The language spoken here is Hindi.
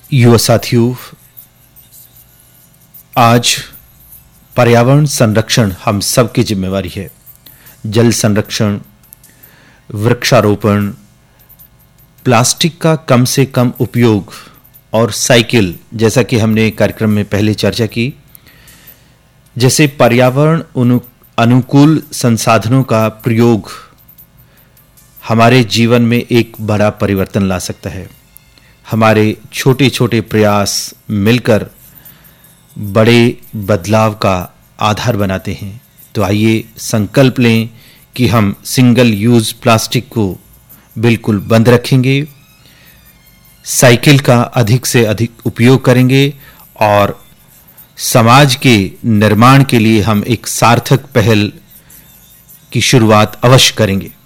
युवा साथियों, आज पर्यावरण संरक्षण हम सबकी जिम्मेवारी है। जल संरक्षण, वृक्षारोपण, प्लास्टिक का कम से कम उपयोग और साइकिल, जैसा कि हमने कार्यक्रम में पहले चर्चा की, जैसे पर्यावरण अनुकूल संसाधनों का प्रयोग हमारे जीवन में एक बड़ा परिवर्तन ला सकता है। हमारे छोटे छोटे प्रयास मिलकर बड़े बदलाव का आधार बनाते हैं। तो आइए संकल्प लें कि हम सिंगल यूज प्लास्टिक को बिल्कुल बंद रखेंगे, साइकिल का अधिक से अधिक उपयोग करेंगे और समाज के निर्माण के लिए हम एक सार्थक पहल की शुरुआत अवश्य करेंगे।